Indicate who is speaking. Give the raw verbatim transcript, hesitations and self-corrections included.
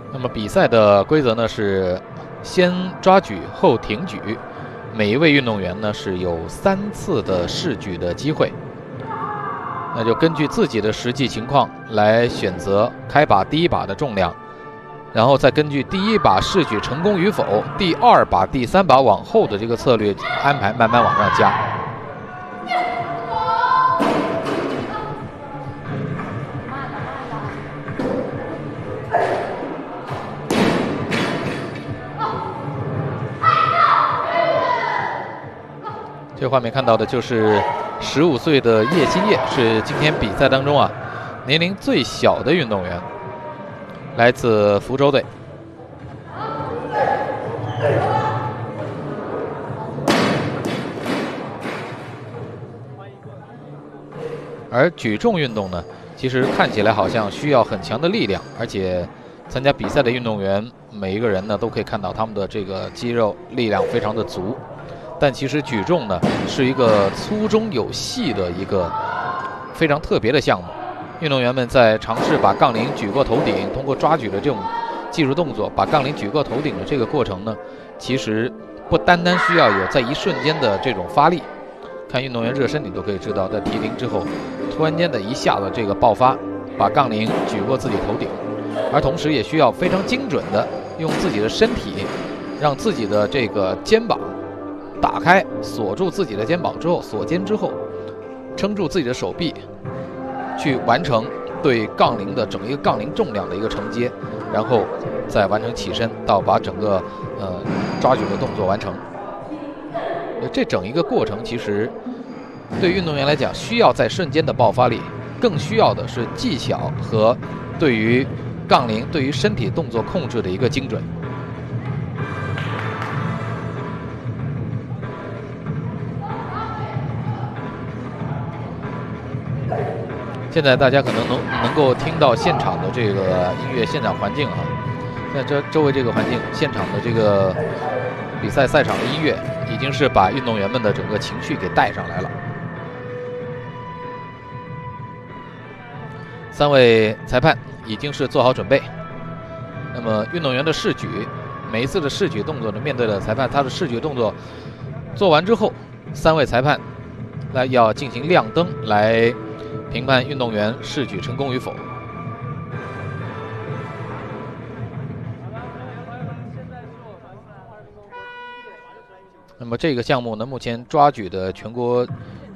Speaker 1: 那么比赛的规则呢是先抓举后挺举，每一位运动员呢是有三次的试举的机会，那就根据自己的实际情况来选择开把第一把的重量，然后再根据第一把试举成功与否，第二把、第三把往后的这个策略安排，慢慢往上加。这个画面看到的就是十五岁的叶新烨，是今天比赛当中啊年龄最小的运动员，来自福州队。而举重运动呢，其实看起来好像需要很强的力量，而且参加比赛的运动员每一个人呢都可以看到他们的这个肌肉力量非常的足。但其实举重呢是一个粗中有细的一个非常特别的项目，运动员们在尝试把杠铃举过头顶，通过抓举的这种技术动作把杠铃举过头顶的这个过程呢，其实不单单需要有在一瞬间的这种发力，看运动员热身你都可以知道，在提铃之后突然间的一下子这个爆发，把杠铃举过自己头顶，而同时也需要非常精准的用自己的身体让自己的这个肩膀打开，锁住自己的肩膀之后，锁肩之后，撑住自己的手臂，去完成对杠铃的整一个杠铃重量的一个承接，然后再完成起身到把整个呃抓举的动作完成。这整一个过程其实对运动员来讲，需要在瞬间的爆发力，更需要的是技巧和对于杠铃、对于身体动作控制的一个精准。现在大家可能能能够听到现场的这个音乐现场环境啊，在这周围这个环境，现场的这个比赛赛场的音乐已经是把运动员们的整个情绪给带上来了。三位裁判已经是做好准备，那么运动员的试举，每一次的试举动作呢，面对的裁判，他的试举动作做完之后，三位裁判来要进行亮灯来评判运动员试举成功与否。那么这个项目呢，目前抓举的全国